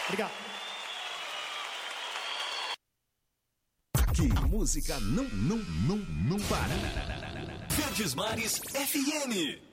Obrigado. Aqui, música não para. Verdes Mares FM.